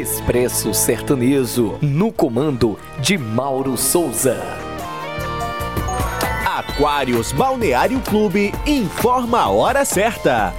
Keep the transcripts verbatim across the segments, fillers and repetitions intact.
Expresso Sertanejo, no comando de Mauro Souza. Aquários Balneário Clube informa a hora certa.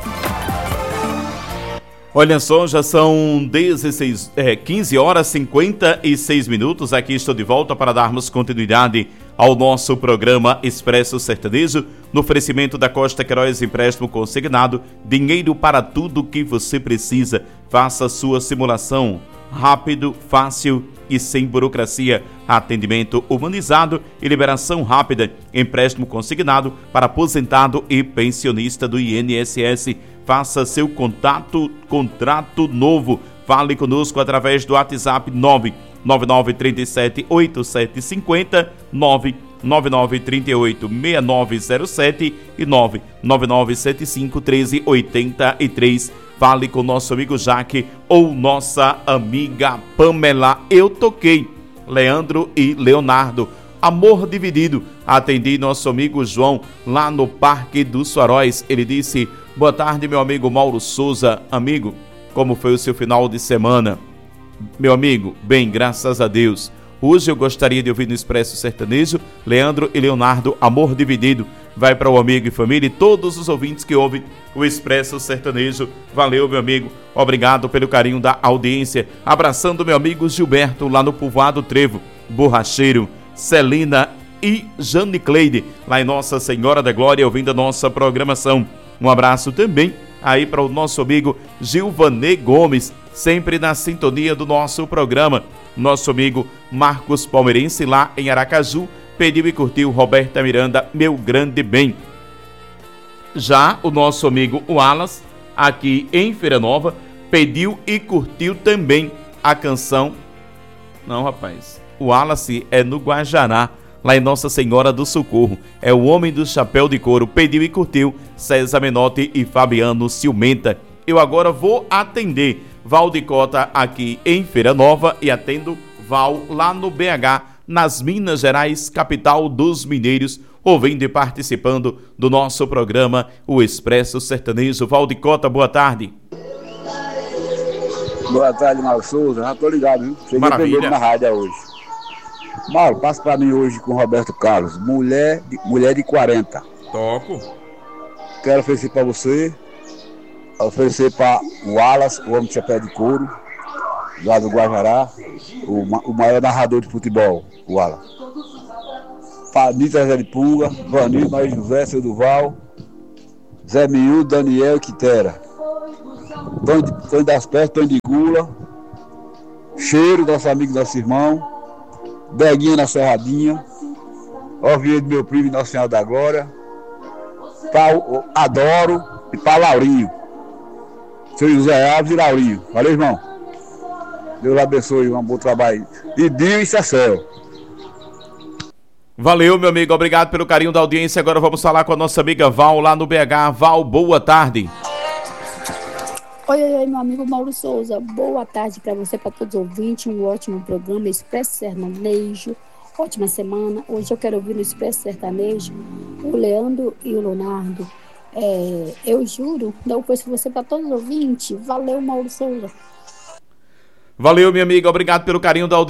Olha só, já são dezesseis, é, quinze horas e cinquenta e seis minutos. Aqui estou de volta para darmos continuidade ao nosso programa Expresso Sertanejo, no oferecimento da Costa Queiroz Empréstimo Consignado, dinheiro para tudo que você precisa. Faça sua simulação rápido, fácil e sem burocracia. Atendimento humanizado e liberação rápida. Empréstimo consignado para aposentado e pensionista do I N S S. Faça seu contato, contrato novo. Fale conosco através do WhatsApp nove nove nove três sete oito sete cinco zero, nove nove nove três oito seis nove zero sete e nove nove nove sete cinco um três oito três. Fale com nosso amigo Jaque ou nossa amiga Pamela. Eu toquei. Leandro e Leonardo. Amor dividido. Atendi nosso amigo João lá no Parque dos Faróis. Ele disse: boa tarde, meu amigo Mauro Souza. Amigo, como foi o seu final de semana? Meu amigo, bem, graças a Deus. Hoje eu gostaria de ouvir no Expresso Sertanejo Leandro e Leonardo, Amor Dividido. Vai para o amigo e família e todos os ouvintes que ouvem o Expresso Sertanejo. Valeu, meu amigo. Obrigado pelo carinho da audiência. Abraçando meu amigo Gilberto, lá no Povoado Trevo, Borracheiro, Celina e Jane Cleide, lá em Nossa Senhora da Glória, ouvindo a nossa programação. Um abraço também aí para o nosso amigo Gilvanê Gomes, sempre na sintonia do nosso programa. Nosso amigo Marcos Palmeirense, lá em Aracaju, pediu e curtiu Roberta Miranda, Meu Grande Bem. Já o nosso amigo Wallace, aqui em Feira Nova, pediu e curtiu também a canção... Não, rapaz, o Wallace é no Guajará, lá em Nossa Senhora do Socorro. É o Homem do Chapéu de Couro. Pediu e curtiu César Menotti e Fabiano Ciumenta. Eu agora vou atender Valdicota aqui em Feira Nova e atendo Val lá no B H, nas Minas Gerais, capital dos mineiros, ouvindo e participando do nosso programa, o Expresso Sertanejo. Valdicota, boa tarde. Boa tarde, Mauro Souza. Já tô ligado, viu? Cheguei Maravilha. primeiro na rádio hoje. Mauro, passa pra mim hoje com o Roberto Carlos, mulher de, mulher de quarenta. Toco. Quero oferecer pra você, oferecer pra o Wallace, o Homem de Chapéu de Couro, lá do Guajará, o, o maior narrador de futebol, o Wallace. Panita Zé de Punga, Vanil, Maria José, Seu Duval, Zé Miúdo, Daniel e Quitera. Tony das Peças, Tony de Gula, Cheiro, nosso amigo, nosso irmão, Beguinha na Serradinha, Oviedo, meu primo, Nossa Senhora da Glória, pra Adoro e para Laurinho, seu José Alves e Laurinho. Valeu, irmão. Deus abençoe, um bom trabalho. E Dio e Cecel. Valeu, meu amigo. Obrigado pelo carinho da audiência. Agora vamos falar com a nossa amiga Val, lá no B H. Val, boa tarde. Oi, oi, oi, meu amigo Mauro Souza. Boa tarde para você, para todos os ouvintes. Um ótimo programa, Expresso Sertanejo. Ótima semana. Hoje eu quero ouvir no Expresso Sertanejo o Leandro e o Leonardo. É, eu juro, dou um coisa para você, para todos os ouvintes. Valeu, Mauro Souza. Valeu, minha amiga. Obrigado pelo carinho da audiência.